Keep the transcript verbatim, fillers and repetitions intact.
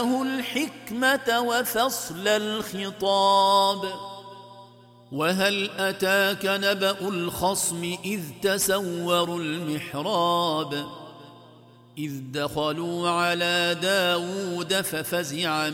الحكمة وفصل الخطاب وهل أتاك نبأ الخصم إذ تسوروا المحراب إذ دخلوا على داود ففزع